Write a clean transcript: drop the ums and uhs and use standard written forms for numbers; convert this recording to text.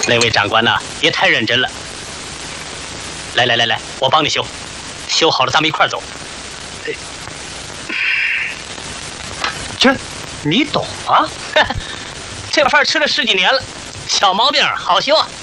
那位长官呐，别太认真了。来，我帮你修，修好了咱们一块儿走。 这，你懂啊？ 这饭吃了10几年了，小毛病好修啊。